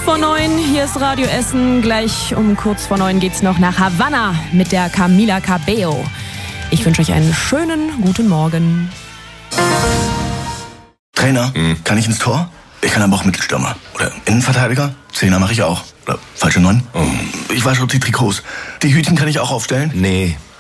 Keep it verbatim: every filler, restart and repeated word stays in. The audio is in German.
vor neun, hier ist Radio Essen. Gleich um kurz vor neun geht's noch nach Havanna mit der Camila Cabello. Ich wünsche euch einen schönen guten Morgen. Trainer, mhm. kann ich ins Tor? Ich kann aber auch Mittelstürmer. Oder Innenverteidiger? Zehner mache ich auch. Oder falsche Neun? Oh. Ich wasche auch die Trikots. Die Hütchen kann ich auch aufstellen? Nee,